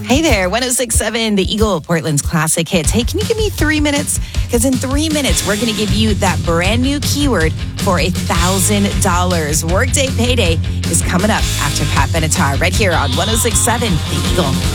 Hey there, 1067, the Eagle, Portland's classic hits. Hey, can you give me 3 minutes? Because in 3 minutes, we're going to give you that brand new keyword for $1,000. Workday Payday is coming up after Pat Benatar right here on 1067, the Eagle.